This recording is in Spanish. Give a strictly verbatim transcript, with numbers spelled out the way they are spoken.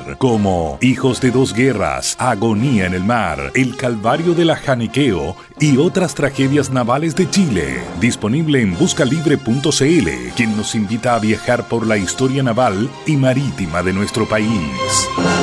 mar, como Hijos de dos guerras, Agonía en el mar, El Calvario de la Janiqueo y otras tragedias navales de Chile. Disponible en buscalibre punto cl, quien nos invita a viajar por la historia naval y marítima de nuestro país.